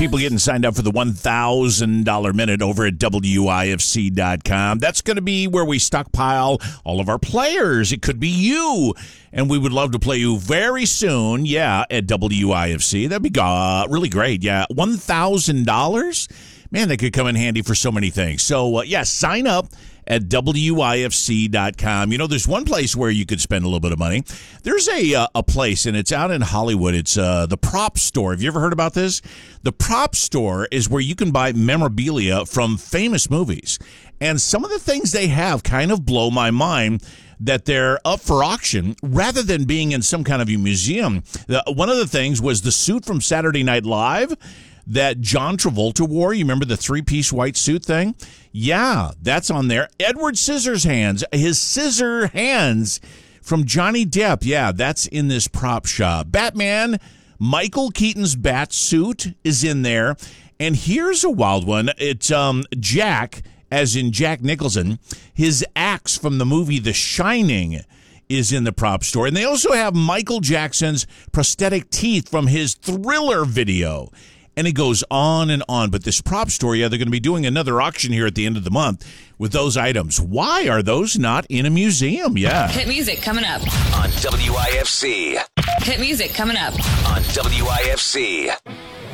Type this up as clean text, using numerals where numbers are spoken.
People getting signed up for the $1,000 minute over at WIFC.com. That's going to be where we stockpile all of our players. It could be you. And we would love to play you very soon, at WIFC. That'd be really great, $1,000? Man, that could come in handy for so many things. So, sign up at WIFC.com. There's one place where you could spend a little bit of money. There's a place, and it's out in Hollywood. It's the Prop Store. Have you ever heard about this? The Prop Store is where you can buy memorabilia from famous movies. And some of the things they have kind of blow my mind, that they're up for auction rather than being in some kind of a museum. One of the things was the suit from Saturday Night Live that John Travolta wore. You remember the three-piece white suit thing? Yeah, that's on there. Edward Scissorhands, his scissor hands from Johnny Depp. Yeah, that's in this prop shop. Batman, Michael Keaton's bat suit is in there. And here's a wild one. It's Jack, as in Jack Nicholson. His axe from the movie The Shining is in the prop store. And they also have Michael Jackson's prosthetic teeth from his Thriller video. And it goes on and on. But this prop store, they're going to be doing another auction here at the end of the month with those items. Why are those not in a museum? Yeah. Hit music coming up on WIFC. Hit music coming up on WIFC.